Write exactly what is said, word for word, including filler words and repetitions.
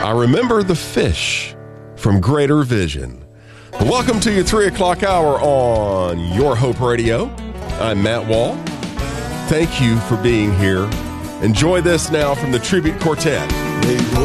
I Remember the Fish from Greater Vision. Welcome to your three o'clock hour on Your Hope Radio. I'm Matt Wall. Thank you for being here. Enjoy this now from the Tribute Quartet.